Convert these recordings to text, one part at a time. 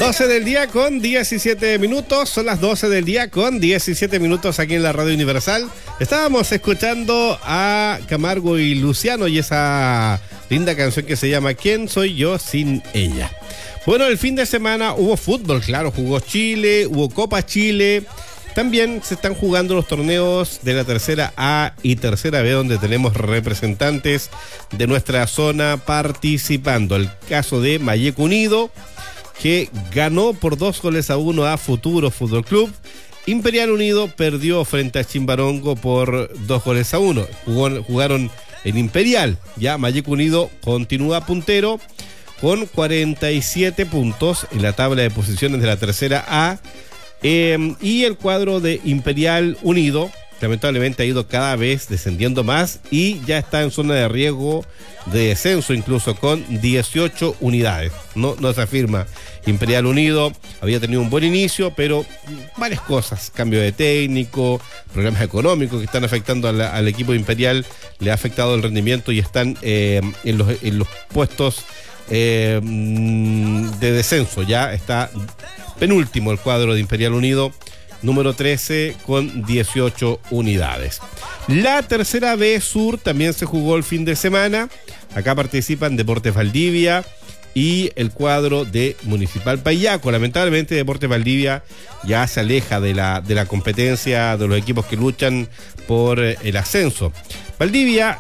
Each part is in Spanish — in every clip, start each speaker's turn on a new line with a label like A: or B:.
A: 12 del día con 17 minutos, son las 12 del día con 17 minutos aquí en la Radio Universal. Estábamos escuchando a Camargo y Luciano y esa linda canción que se llama ¿Quién soy yo sin ella? Bueno, el fin de semana hubo fútbol, claro, jugó Chile, hubo Copa Chile. También se están jugando los torneos de la tercera A y tercera B, donde tenemos representantes de nuestra zona participando. El caso de Malleco Unido, que ganó por 2-1 a Futuro Fútbol Club. Imperial Unido perdió frente a Chimbarongo por 2-1. Jugaron en Imperial. Ya Malleco Unido continúa puntero con 47 puntos en la tabla de posiciones de la tercera A. Y el cuadro de Imperial Unido lamentablemente ha ido cada vez descendiendo más y ya está en zona de riesgo de descenso, incluso con 18 unidades. No se afirma. Imperial Unido había tenido un buen inicio, pero varias cosas, cambio de técnico, problemas económicos que están afectando al equipo de Imperial, le ha afectado el rendimiento y están en los puestos de descenso. Ya está penúltimo el cuadro de Imperial Unido, número 13 con 18 unidades. La tercera B Sur también se jugó el fin de semana. Acá participan Deportes Valdivia y el cuadro de Municipal Payaco. Lamentablemente Deportes Valdivia ya se aleja de la competencia de los equipos que luchan por el ascenso. Valdivia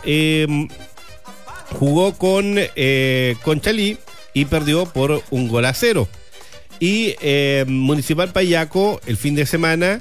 A: jugó con Conchalí y perdió por 1-0. Y Municipal Payaco el fin de semana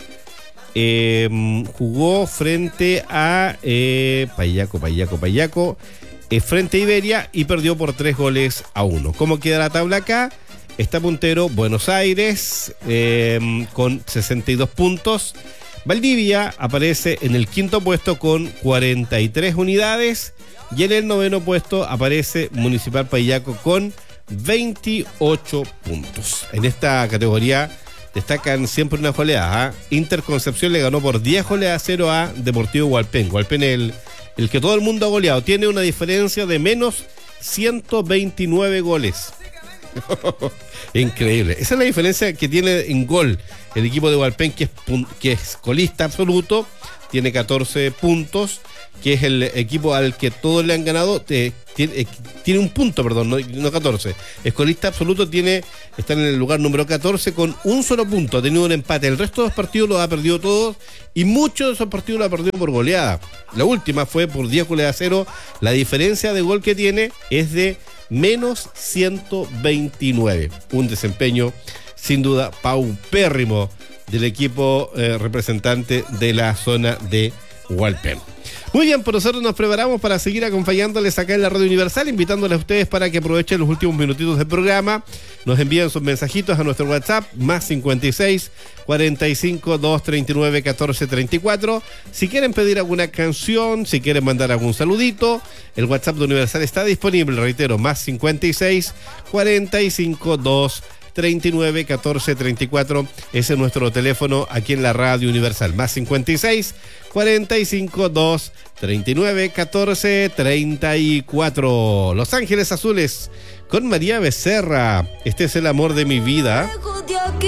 A: jugó frente a Payaco, frente a Iberia y perdió por 3-1. ¿Cómo queda la tabla acá? Está puntero Buenos Aires con 62 puntos. Valdivia aparece en el quinto puesto con 43 unidades. Y en el noveno puesto aparece Municipal Payaco con 28 puntos. En esta categoría destacan siempre unas goleadas. Inter Concepción le ganó por 10-0 a Deportivo Hualpén. Hualpén el que todo el mundo ha goleado. Tiene una diferencia de menos 129 goles. Increíble. Esa es la diferencia que tiene en gol el equipo de Hualpén, que es colista absoluto. Tiene 14 puntos, que es el equipo al que todos le han ganado. Tiene un punto, perdón, no 14. Escolista absoluto está en el lugar número 14 con un solo punto. Ha tenido un empate. El resto de los partidos los ha perdido todos y muchos de esos partidos los ha perdido por goleada. La última fue por 10-0. La diferencia de gol que tiene es de menos 129. Un desempeño sin duda paupérrimo del equipo representante de la zona de Hualpén. Muy bien, pues nosotros nos preparamos para seguir acompañándoles acá en la Radio Universal, invitándoles a ustedes para que aprovechen los últimos minutitos del programa. Nos envían sus mensajitos a nuestro WhatsApp, más 56 45 239 14 34. Si quieren pedir alguna canción, si quieren mandar algún saludito, el WhatsApp de Universal está disponible, reitero, más 56 45 239 14 34. Ese es nuestro teléfono aquí en la Radio Universal, más 56 45 239 14 34. Los Ángeles Azules con María Becerra. Este es el amor de mi vida.